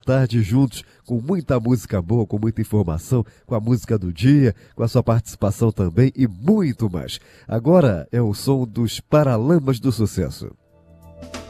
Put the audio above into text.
tarde juntos, com muita música boa, com muita informação, com a música do dia, com a sua participação também e muito mais. Agora é o som dos Paralamas do Sucesso.